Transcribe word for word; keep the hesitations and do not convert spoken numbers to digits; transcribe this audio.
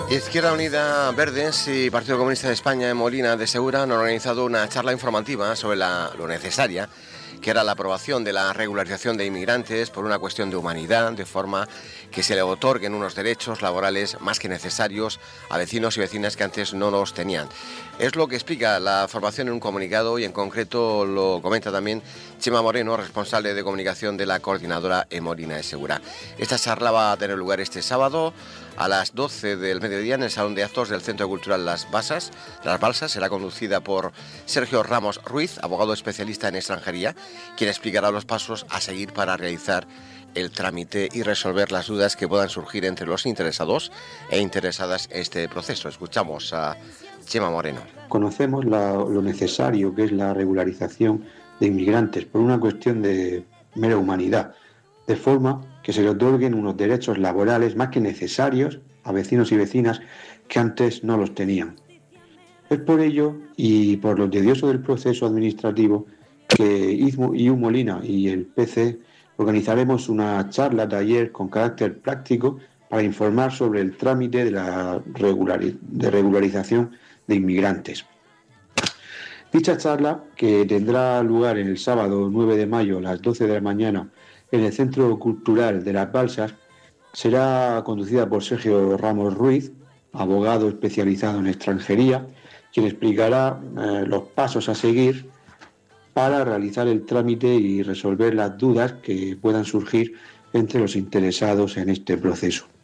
Izquierda Unida, Verdes y Partido Comunista de España en Molina de Segura han organizado una charla informativa sobre la, lo necesaria que era la aprobación de la regularización de inmigrantes por una cuestión de humanidad, de forma que se le otorguen unos derechos laborales más que necesarios a vecinos y vecinas que antes no los tenían. Es lo que explica la formación en un comunicado y en concreto lo comenta también Chema Moreno, responsable de comunicación de la coordinadora en Molina de Segura. Esta charla va a tener lugar este sábado a las doce del mediodía en el Salón de Actos del Centro Cultural Las Balsas. Las Balsas será conducida por Sergio Ramos Ruiz, abogado especialista en extranjería, quien explicará los pasos a seguir para realizar el trámite y resolver las dudas que puedan surgir entre los interesados e interesadas en este proceso. Escuchamos a Chema Moreno. Conocemos la, lo necesario que es la regularización de inmigrantes por una cuestión de mera humanidad, de forma que se le otorguen unos derechos laborales más que necesarios a vecinos y vecinas que antes no los tenían. Es por ello y por lo tedioso del proceso administrativo que I U Molina y el P C organizaremos una charla taller con carácter práctico para informar sobre el trámite de la regulari- de regularización de inmigrantes. Dicha charla, que tendrá lugar el sábado nueve de mayo a las doce de la mañana en el Centro Cultural de Las Balsas, será conducida por Sergio Ramos Ruiz, abogado especializado en extranjería, quien explicará eh, los pasos a seguir para realizar el trámite y resolver las dudas que puedan surgir entre los interesados en este proceso.